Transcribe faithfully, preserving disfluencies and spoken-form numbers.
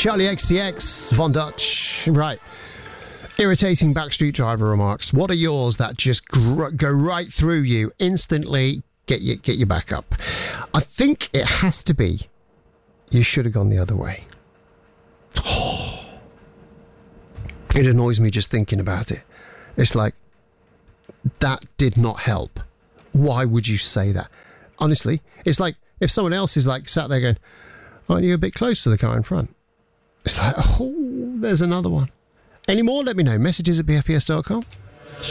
Charlie X C X, Von Dutch. Right. Irritating backstreet driver remarks. What are yours that just gr- go right through you instantly? Get you, get you back up. I think it has to be, you should have gone the other way. Oh. It annoys me just thinking about it. It's like, that did not help. Why would you say that? Honestly, it's like if someone else is like sat there going, aren't you a bit close to the car in front? It's like, oh, there's another one. Any more? Let me know. Messages at b f p s dot com.